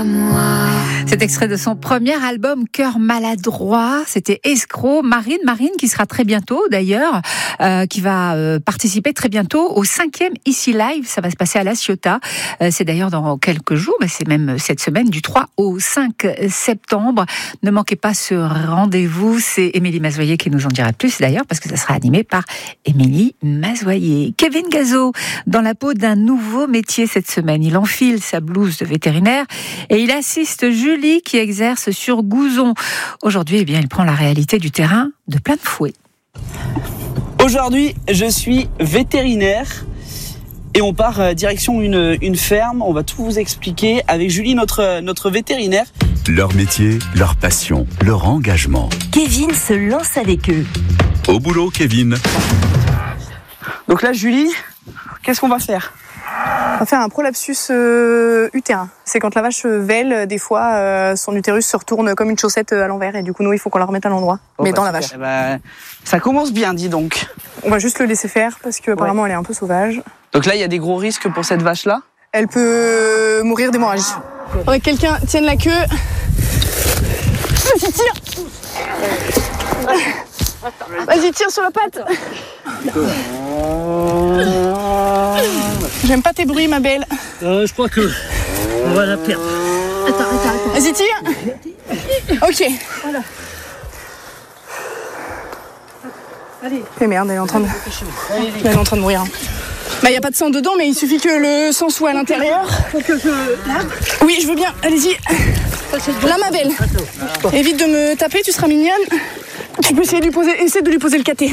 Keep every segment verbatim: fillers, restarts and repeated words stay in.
moi. Cet extrait de son premier album Cœur maladroit, c'était Escroc. Marine, Marine qui sera très bientôt d'ailleurs, euh, qui va euh, participer très bientôt au cinquième Ici Live. Ça va se passer à La Ciotat. Euh, c'est d'ailleurs dans quelques jours, mais c'est même cette semaine du trois au cinq septembre. Ne manquez pas ce rendez-vous. C'est Émilie Mazoyer qui nous en dira plus d'ailleurs, parce que ça sera animé par Émilie Mazoyer. Kevin Gazo, dans la peau d'un nouveau métier cette semaine. Il enfile sa blouse de vétérinaire et il assiste Julie qui exerce sur Gouzon. Aujourd'hui, eh bien, il prend la réalité du terrain de plein de fouet. Aujourd'hui, je suis vétérinaire et on part direction une, une ferme. On va tout vous expliquer avec Julie, notre, notre vétérinaire. Leur métier, leur passion, leur engagement. Kevin se lance avec eux. Au boulot, Kevin. Donc là, Julie, qu'est-ce qu'on va faire ? On va faire un prolapsus euh, utérin. C'est quand la vache vèle, des fois, euh, son utérus se retourne comme une chaussette à l'envers et du coup, nous, il faut qu'on la remette à l'endroit, oh, mais bah, dans la vache. Bah, ça commence bien, dis donc. On va juste le laisser faire parce qu'apparemment, ouais. Elle est un peu sauvage. Donc là, il y a des gros risques pour cette vache-là ? Elle peut mourir d'hémorragie. Faudrait que quelqu'un tienne la queue. Vas-y, tire. Vas-y, tire sur la patte. J'aime pas tes bruits, ma belle. Euh, je crois que on va la perdre. Attends, attends, attends. Vas-y, tire. Ok. Voilà. Allez. Et merde, elle est en train de, elle est en train de mourir. Bah, y a pas de sang dedans, mais il suffit que le sang soit à l'intérieur. Faut que je lave. Oui, je veux bien. Allez-y. Là, ma belle. Évite de me taper, tu seras mignonne. Tu peux essayer de lui poser, essayer de lui poser le caté.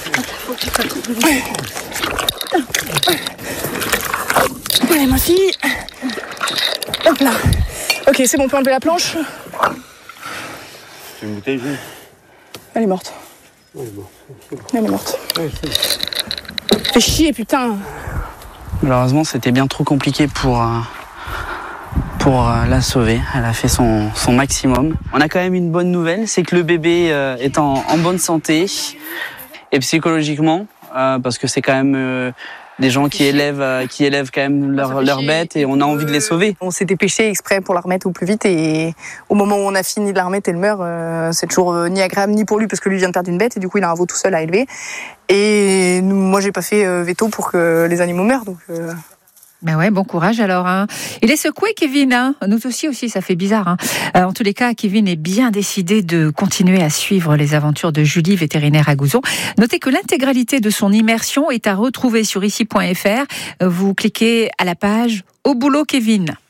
Allez, ma fille. Hop là. Ok, c'est bon, on peut enlever la planche. C'est une bouteille jaune. Elle est morte. Elle est morte. Elle est morte. Fais chier, putain. Malheureusement, c'était bien trop compliqué pour, euh, pour euh, la sauver. Elle a fait son, son maximum. On a quand même une bonne nouvelle, c'est que le bébé euh, est en, en bonne santé et psychologiquement, euh, parce que c'est quand même euh, des gens qui élèvent, euh, qui élèvent quand même leurs leur bêtes et on a envie de les sauver. On s'est dépêché exprès pour la remettre au plus vite et au moment où on a fini de la remettre, elle meurt. Euh, c'est toujours euh, ni agréable ni pour lui parce que lui vient de perdre une bête et du coup il a un veau tout seul à élever. Et nous, moi j'ai pas fait euh, veto pour que les animaux meurent. Donc, euh... Ben ouais, bon courage alors. Hein. Il est secoué, Kevin. Hein. Nous aussi, aussi, ça fait bizarre. Hein. Euh, en tous les cas, Kevin est bien décidé de continuer à suivre les aventures de Julie, vétérinaire à Gouzon. Notez que l'intégralité de son immersion est à retrouver sur ici point f r. Vous cliquez à la page Au boulot, Kevin.